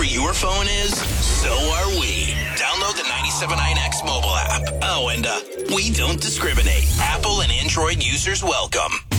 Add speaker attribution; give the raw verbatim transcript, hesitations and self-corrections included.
Speaker 1: Wherever your phone is, so are we. Download the ninety-seven point nine X mobile app. Oh, and uh, we don't discriminate. Apple and Android users welcome.